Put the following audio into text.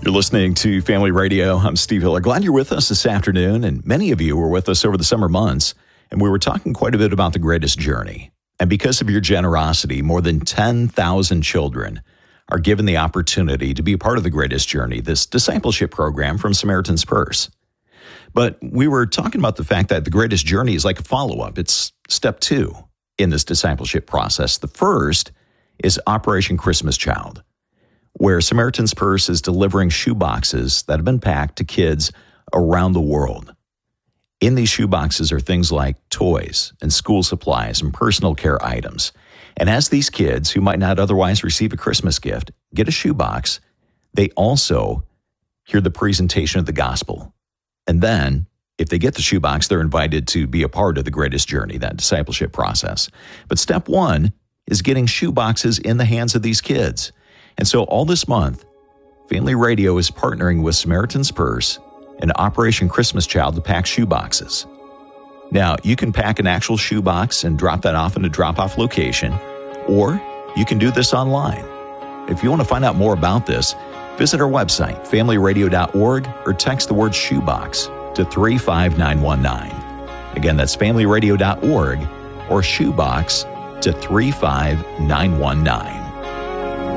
You're listening to Family Radio. I'm Steve Hiller. Glad you're with us this afternoon, and many of you were with us over the summer months, and we were talking quite a bit about the greatest journey. And because of your generosity, more than 10,000 children are given the opportunity to be a part of the greatest journey, this discipleship program from Samaritan's Purse. But we were talking about the fact that the greatest journey is like a follow-up. It's step 2 in this discipleship process. The first is Operation Christmas Child, where Samaritan's Purse is delivering shoe boxes that have been packed to kids around the world. In these shoe boxes are things like toys and school supplies and personal care items. And as these kids, who might not otherwise receive a Christmas gift, get a shoe box, they also hear the presentation of the gospel. And then, if they get the shoe box, they're invited to be a part of the greatest journey, that discipleship process. But step 1 is getting shoe boxes in the hands of these kids. And so all this month, Family Radio is partnering with Samaritan's Purse and Operation Christmas Child to pack shoe boxes. Now, you can pack an actual shoe box and drop that off in a drop-off location, or you can do this online. If you want to find out more about this, visit our website, familyradio.org, or text the word shoebox to 35919. Again, that's familyradio.org or shoebox to 35919.